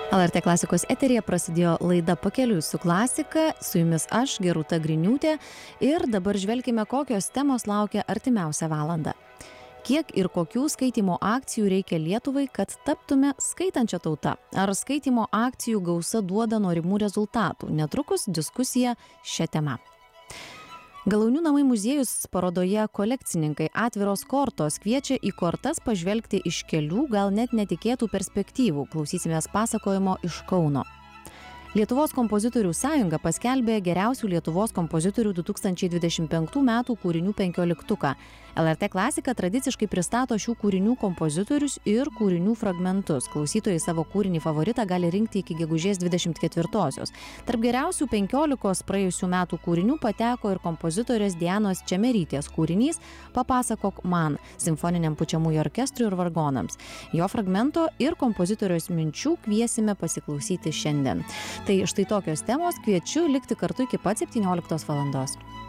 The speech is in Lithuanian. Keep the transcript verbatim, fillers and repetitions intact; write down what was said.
L R T klasikos eteryje prasidėjo laida Pakeliui su klasika, su jumis aš, Gerūta Griniūtė, ir dabar žvelkime, kokios temos laukia artimiausią valandą. Kiek ir kokių skaitymo akcijų reikia Lietuvai, kad taptume skaitančia tauta? Ar skaitymo akcijų gausa duoda norimų rezultatų? Netrukus diskusija šią temą. Galaunių namai muziejus parodoje Kolekcininkai atviros kortos kviečia į kortas pažvelgti iš kelių, gal net netikėtų perspektyvų. Klausysimės pasakojimo iš Kauno. Lietuvos kompozitorių sąjunga paskelbė geriausių Lietuvos kompozitorių du tūkstančiai dvidešimt penktų metų kūrinių penkioliktuką. L R T klasika tradiciškai pristato šių kūrinių kompozitorius ir kūrinių fragmentus. Klausytojai savo kūrinį favoritą gali rinkti iki gegužės dvidešimt ketvirtosios. Tarp geriausių penkiolikos praėjusių metų kūrinių pateko ir kompozitorės Dianos Čemerytės kūrinys Papasakok man simfoniniam pučiamųjų orkestrui ir vargonams. Jo fragmento ir kompozitoriaus minčių kviesime pasiklausyti šiandien. Tai štai tokios temos, kviečiu likti kartu iki pat septynioliktos valandos.